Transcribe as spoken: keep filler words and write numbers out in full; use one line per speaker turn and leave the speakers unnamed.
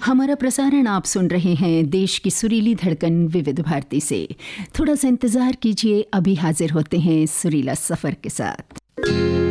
हमारा प्रसारण आप सुन रहे हैं देश की सुरीली धड़कन विविध भारती से। थोड़ा सा इंतज़ार कीजिए, अभी हाजिर होते हैं सुरीला सफ़र के साथ।